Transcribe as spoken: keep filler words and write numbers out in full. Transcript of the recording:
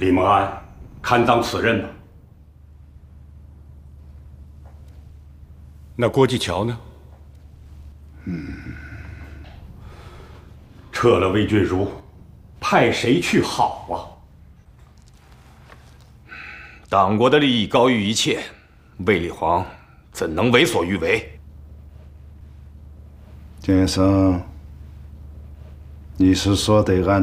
李蒙安堪当此任吗？那郭继桥呢？嗯，撤了魏俊如，派谁去好啊？ 党国的利益高于一切，卫立煌怎能为所欲为？ 先生，你是说得按